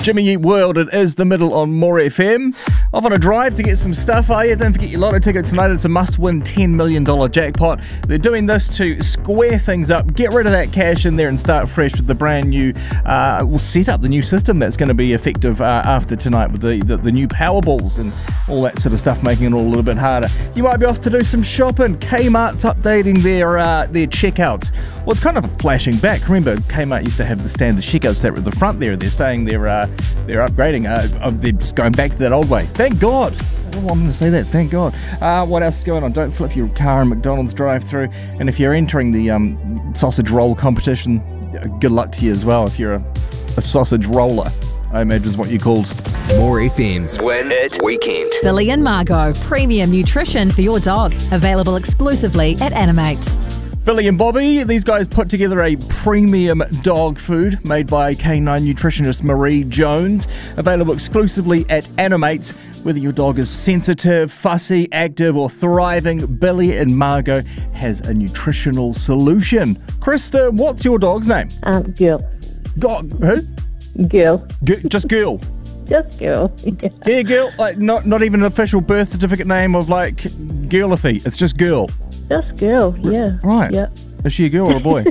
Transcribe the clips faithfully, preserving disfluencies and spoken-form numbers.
Jimmy Eat World, it is the middle on More F M. Off on a drive to get some stuff, are you? Don't forget your lotto ticket tonight. It's a must-win ten million dollars jackpot. They're doing this to square things up, get rid of that cash in there and start fresh with the brand new, uh, we'll set up the new system that's going to be effective uh, after tonight with the, the, the new Powerballs and all that sort of stuff, making it all a little bit harder. You might be off to do some shopping. Kmart's updating their uh, their checkouts. Well, it's kind of flashing back. Remember, Kmart used to have the standard checkouts that were at the front there. They're saying they're uh, they're upgrading. Uh, they're just going back to that old way. Thank God. Oh, I'm going to say that. Thank God. Uh, what else is going on? Don't flip your car in McDonald's drive-through. And if you're entering the um, sausage roll competition, good luck to you as well. If you're a, a sausage roller, I imagine is what you're called. More F M's Win It Weekend. Billy and Margot, premium nutrition for your dog. Available exclusively at Animates. Billy and Bobby, these guys put together a premium dog food made by K nine nutritionist Marie Jones. Available exclusively at Animates. Whether your dog is sensitive, fussy, active or thriving, Billy and Margot has a nutritional solution. Krista, what's your dog's name? Um, girl. Go- who? Girl. G- just girl. Just girl. Yeah. Yeah, girl. Like not not even an official birth certificate name of like Girlathy. It's just girl. Just girl. Yeah. Right. Yeah. Is she a girl or a boy?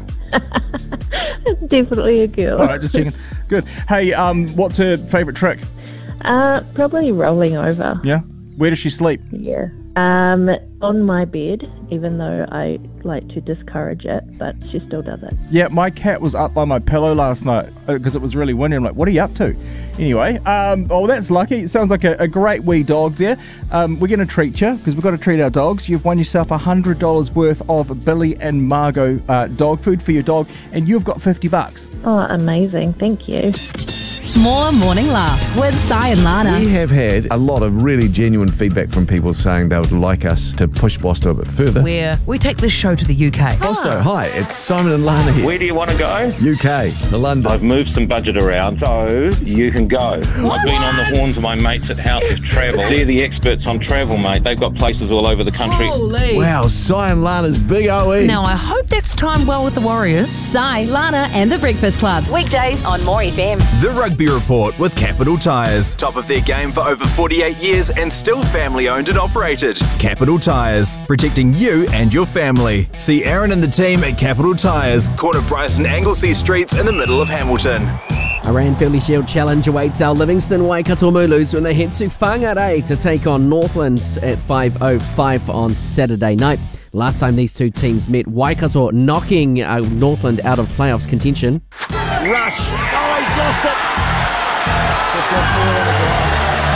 Definitely a girl. All right, just checking. Good. Hey, um, what's her favourite trick? Uh, probably rolling over. Yeah. Where does she sleep? Yeah. Um, on my bed, even though I like to discourage it, but she still does it. Yeah, my cat was up by my pillow last night because it was really windy. I'm like, what are you up to? Anyway, um, oh, that's lucky. It sounds like a, a great wee dog there. Um, we're going to treat you because we've got to treat our dogs. You've won yourself one hundred dollars worth of Billy and Margot uh, dog food for your dog, and you've got fifty bucks. Oh, amazing. Thank you. More morning laughs with Sai and Lana. We have had a lot of really genuine feedback from people saying they would like us to push Bosto a bit further. Where we take this show to the U K. Bosto, hi, it's Simon and Lana here. Where do you want to go? U K, the London. I've moved some budget around, so you can go. I've been on the horns of my mates at House of Travel. They're the experts on travel, mate. They've got places all over the country. Holy. Wow, Sai and Lana's big O E. Now, I hope that's timed well with the Warriors. Sai, Lana and the Breakfast Club. Weekdays on More F M. The Rugby Report with Capital Tyres. Top of their game for over forty-eight years and still family owned and operated. Capital Tyres, protecting you and your family. See Aaron and the team at Capital Tyres, corner Bryson Anglesea Streets in the middle of Hamilton. A Ranfurly Shield challenge awaits our Livingston Waikato Mulus when they head to Whangarei to take on Northlands at five oh five on Saturday night. Last time these two teams met, Waikato knocking uh, Northland out of playoffs contention. Rush. Oh, he's lost it. Just lost more on the ground.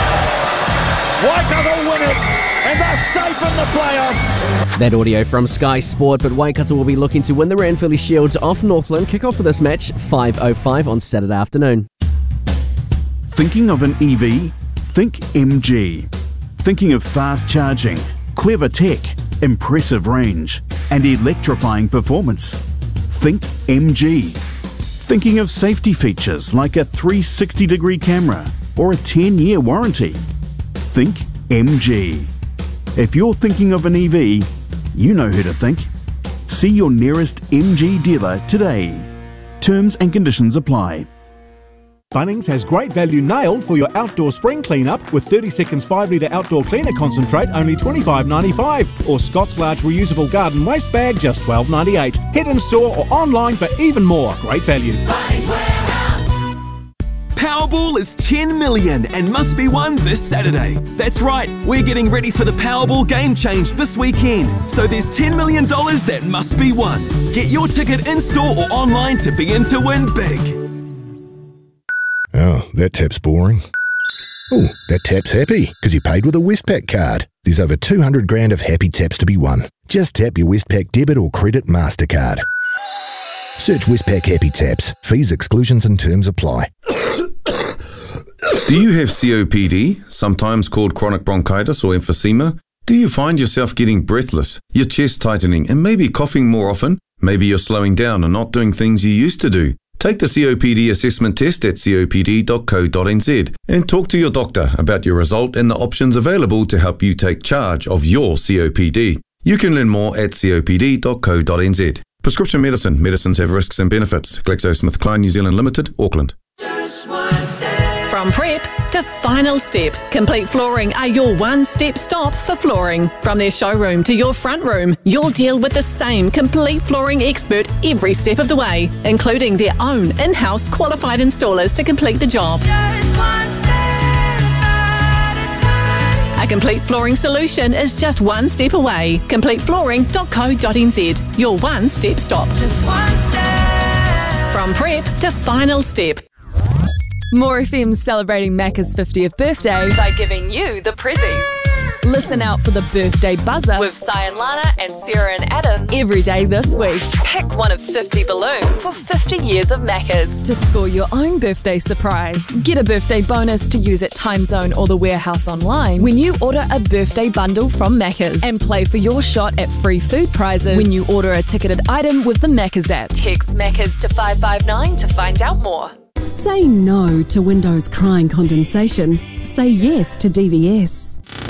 Waikato win it, and they're safe in the playoffs. That audio from Sky Sport, but Waikato will be looking to win the Ranfurly Shield off Northland. Kick off for this match, five oh five on Saturday afternoon. Thinking of an E V? Think M G. Thinking of fast charging, clever tech, impressive range, and electrifying performance? Think M G. Thinking of safety features like a three sixty degree camera or a ten year warranty? Think M G. If you're thinking of an E V, you know who to think. See your nearest M G dealer today. Terms and conditions apply. Bunnings has great value nailed for your outdoor spring cleanup with thirty seconds five litre outdoor cleaner concentrate only twenty-five ninety-five, or Scott's large reusable garden waste bag just twelve ninety-eight. Head in store or online for even more great value. Bunnings Warehouse. Powerball is ten million and must be won this Saturday. That's right, we're getting ready for the Powerball Game Change this weekend. So there's ten million dollars that must be won. Get your ticket in store or online to begin to win big. Oh, that tap's boring. Oh, that tap's happy because he paid with a Westpac card. There's over two hundred grand of happy taps to be won. Just tap your Westpac debit or credit MasterCard. Search Westpac Happy Taps. Fees, exclusions and terms apply. Do you have C O P D, sometimes called chronic bronchitis or emphysema? Do you find yourself getting breathless, your chest tightening and maybe coughing more often? Maybe you're slowing down and not doing things you used to do. Take the C O P D assessment test at C O P D dot co dot n z and talk to your doctor about your result and the options available to help you take charge of your C O P D. You can learn more at C O P D dot co dot n z. Prescription medicine. Medicines have risks and benefits. GlaxoSmithKline New Zealand Limited, Auckland. Just From prep to final step, Complete Flooring are your one-step stop for flooring. From their showroom to your front room, you'll deal with the same Complete Flooring expert every step of the way, including their own in-house qualified installers to complete the job. A complete flooring solution is just one step away. complete flooring dot co dot n z, your one-step stop. Just one step. From prep to final step. More F M's celebrating Macca's fiftieth birthday by giving you the prezzies. Listen out for the birthday buzzer with Cyan Lana and Sarah and Adam every day this week. Pick one of fifty balloons for fifty years of Macca's to score your own birthday surprise. Get a birthday bonus to use at Timezone or the Warehouse online when you order a birthday bundle from Macca's. And play for your shot at free food prizes when you order a ticketed item with the Macca's app. Text Macca's to five five nine to find out more. Say no to Windows crying condensation. Say yes to D V S.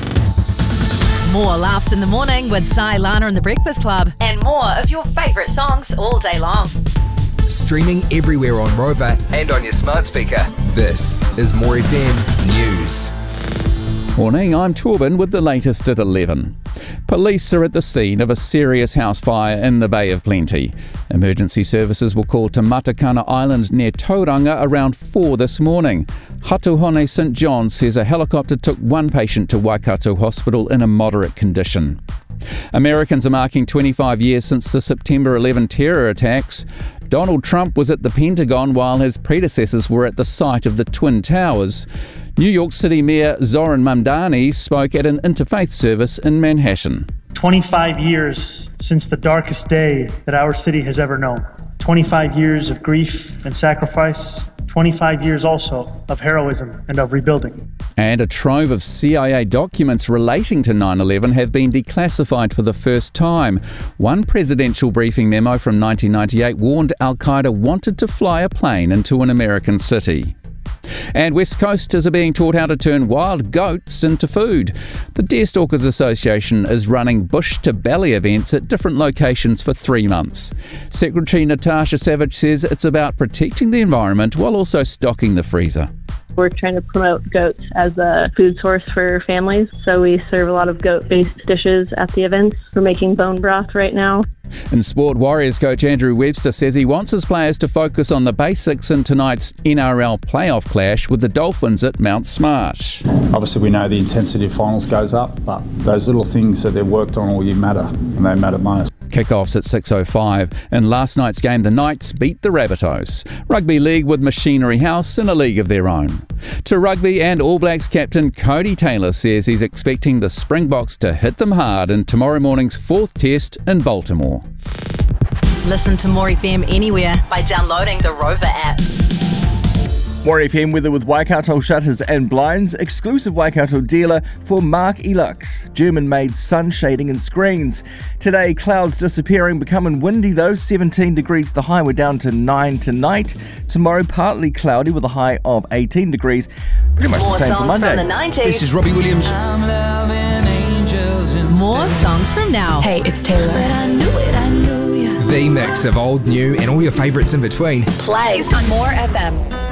More laughs in the morning with Cy, Lana and the Breakfast Club. And more of your favourite songs all day long. Streaming everywhere on Rover and on your smart speaker. This is More F M News. Morning, I'm Torben with the latest at eleven. Police are at the scene of a serious house fire in the Bay of Plenty. Emergency services were called to Matakana Island near Tauranga around four this morning. Hatuhone Saint John says a helicopter took one patient to Waikato Hospital in a moderate condition. Americans are marking twenty-five years since the September eleventh terror attacks. Donald Trump was at the Pentagon while his predecessors were at the site of the Twin Towers. New York City Mayor Zoran Mamdani spoke at an interfaith service in Manhattan. twenty-five years since the darkest day that our city has ever known. twenty-five years of grief and sacrifice. twenty-five years also of heroism and of rebuilding. And a trove of C I A documents relating to nine eleven have been declassified for the first time. One presidential briefing memo from nineteen ninety-eight warned Al-Qaeda wanted to fly a plane into an American city. And West Coasters are being taught how to turn wild goats into food. The Deerstalkers Association is running bush to belly events at different locations for three months. Secretary Natasha Savage says it's about protecting the environment while also stocking the freezer. We're trying to promote goats as a food source for families, so we serve a lot of goat-based dishes at the events. We're making bone broth right now. In sport, Warriors coach Andrew Webster says he wants his players to focus on the basics in tonight's N R L playoff clash with the Dolphins at Mount Smart. Obviously we know the intensity of finals goes up, but those little things that they've worked on all year matter, and they matter most. Kickoffs at six oh five. In last night's game, the Knights beat the Rabbitohs. Rugby League with Machinery House in a league of their own. To rugby, and All Blacks captain Cody Taylor says he's expecting the Springboks to hit them hard in tomorrow morning's fourth test in Baltimore. Listen to More F M anywhere by downloading the Rover app. More F M weather with Waikato Shutters and Blinds, exclusive Waikato dealer for Mark Elux, German-made sun shading and screens. Today, clouds disappearing, becoming windy though, seventeen degrees the high, we're down to nine tonight. Tomorrow, partly cloudy with a high of eighteen degrees. Pretty much More the same songs for Monday. from the nineties. This is Robbie Williams. More songs from now. Hey, it's Taylor. But I knew it, I knew ya. The mix of old, new, and all your favourites in between. Plays on More F M.